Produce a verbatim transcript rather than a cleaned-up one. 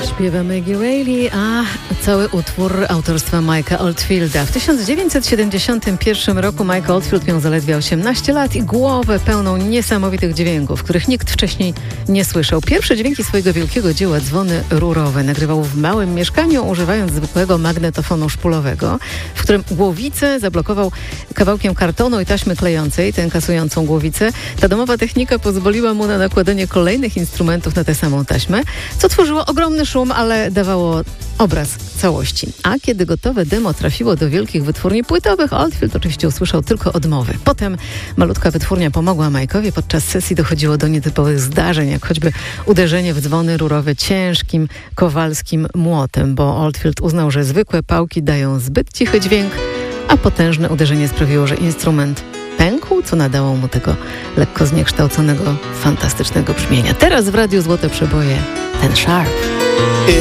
Śpiewa Maggie Reilly, a cały utwór autorstwa Mike'a Oldfielda. W tysiąc dziewięćset siedemdziesiątym pierwszym roku Mike Oldfield miał zaledwie osiemnaście lat i głowę pełną niesamowitych dźwięków, których nikt wcześniej nie słyszał. Pierwsze dźwięki swojego wielkiego dzieła, dzwony rurowe, nagrywał w małym mieszkaniu, używając zwykłego magnetofonu szpulowego, w którym głowicę zablokował kawałkiem kartonu i taśmy klejącej, tę kasującą głowicę. Ta domowa technika pozwoliła mu na nakładanie kolejnych instrumentów na tę samą taśmę, co tworzyło ogromny szum, ale dawało obraz całości. A kiedy gotowe demo trafiło do wielkich wytwórni płytowych, Oldfield oczywiście usłyszał tylko odmowy. Potem malutka wytwórnia pomogła Mike'owi. Podczas sesji dochodziło do nietypowych zdarzeń, jak choćby uderzenie w dzwony rurowe ciężkim, kowalskim młotem, bo Oldfield uznał, że zwykłe pałki dają zbyt cichy dźwięk, a potężne uderzenie sprawiło, że instrument pękł, co nadało mu tego lekko zniekształconego, fantastycznego brzmienia. Teraz w Radiu Złote Przeboje ten Sharp.